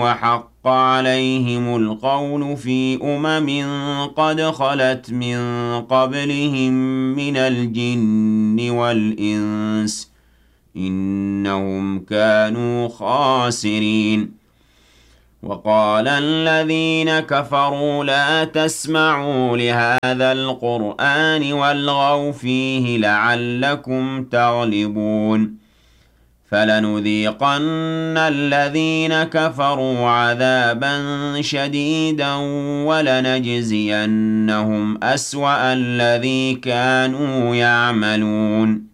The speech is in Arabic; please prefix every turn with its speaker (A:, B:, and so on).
A: وحق عليهم القول في قد خلت من قبلهم من الجن والإنس إنهم كانوا خاسرين وقال الذين كفروا لا تسمعوا لهذا القرآن والغوا فيه لعلكم تغلبون فلنذيقن الذين كفروا عذابا شديدا ولنجزينهم أسوأ الذي كانوا يعملون